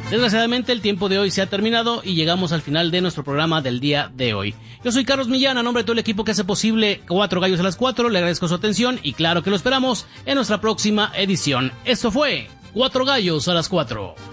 Desgraciadamente el tiempo de hoy se ha terminado y llegamos al final de nuestro programa del día de hoy. Yo soy Carlos Millán, a nombre de todo el equipo que hace posible Cuatro Gallos a las 4, le agradezco su atención y claro que lo esperamos en nuestra próxima edición. Esto fue Cuatro Gallos a las 4.